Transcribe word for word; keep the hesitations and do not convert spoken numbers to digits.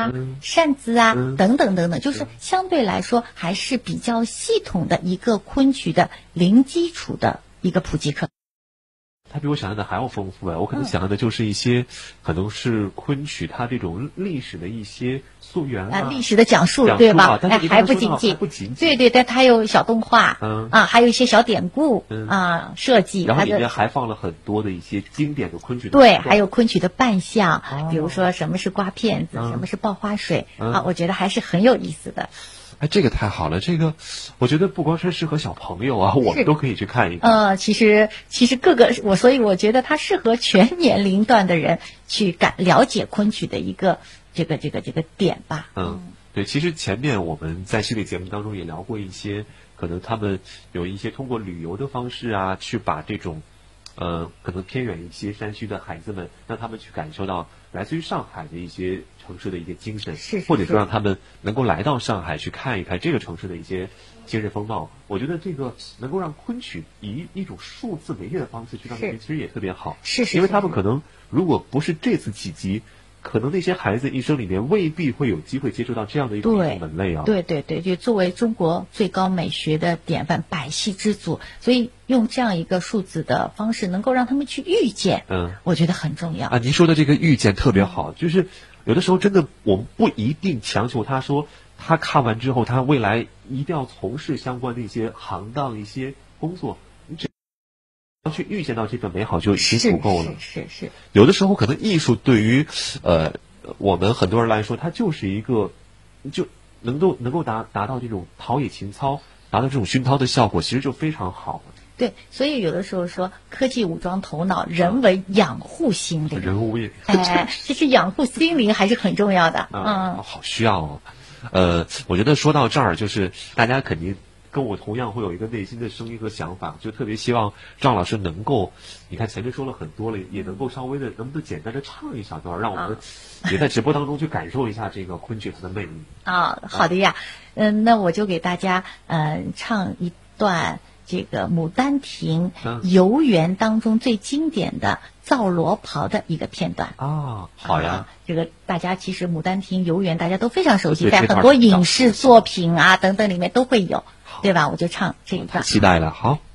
啊、 嗯、 扇子啊、 嗯、 等等等等，就是相对来说还是比较系统的一个昆曲的零基础的一个普及课。 它比我想象的还要丰富哎，我可能想象的就是一些，嗯、可能是昆曲它这种历史的一些溯源啊， 啊历史的讲述， 讲述对吧？ 哎， 还不仅仅， 不仅仅， 对对对，它有小动画， 嗯啊，还有一些小典故， 嗯啊设计， 然后里面还放了很多的一些经典的昆曲的， 对，还有昆曲的扮相， 哦、 比如说什么是刮片子， 嗯、 什么是爆花水， 嗯、 啊，我觉得还是很有意思的。 哎，这个太好了！这个，我觉得不光是适合小朋友啊，我们都可以去看一看。 呃，其实其实各个我，所以我觉得它适合全年龄段的人去感了解昆曲的一个这个这个这个点吧。 嗯，对，其实前面我们在系列节目当中也聊过一些，可能他们有一些通过旅游的方式啊，去把这种，呃，可能偏远一些山区的孩子们，让他们去感受到来自于上海的一些城市的一些精神， 是是或者说让他们能够来到上海去看一看这个城市的一些精神风貌。我觉得这个能够让昆曲以一种数字媒介的方式去让他们，其实也特别好。 是是， 因为他们可能如果不是这次几集，可能那些孩子一生里面未必会有机会接触到这样的一种艺术门类啊。 对对对，就作为中国最高美学的典范，百戏之祖，所以用这样一个数字的方式，能够让他们去遇见， 嗯， 我觉得很重要啊。您说的这个遇见特别好，嗯、就是有的时候真的我们不一定强求他说他看完之后，他未来一定要从事相关的一些行当、一些工作，你只要去预见到这份美好就已经足够了。 是是 是, 是。 有的时候可能艺术对于呃我们很多人来说，它就是一个就能够能够达达到这种陶冶情操，达到这种熏陶的效果，其实就非常好了。 对，所以有的时候说科技武装头脑，人为养护心灵。 人为， 哎，其实养护心灵还是很重要的。 嗯， 嗯好需要哦。呃，我觉得说到这儿，就是大家肯定跟我同样会有一个内心的声音和想法，就特别希望赵老师能够，你看前面说了很多了，也能够稍微的，能不能简单的唱一小段，让我们也在直播当中去感受一下这个昆曲它的魅力。 啊、哦，好的呀，嗯，那我就给大家嗯、呃、唱一段这个《牡丹亭》游园当中最经典的造罗袍的一个片段啊，好呀、 啊。这个大家其实《牡丹亭》游园大家都非常熟悉，在很多影视作品啊等等里面都会有，对吧？我就唱这一段。 期待了，好。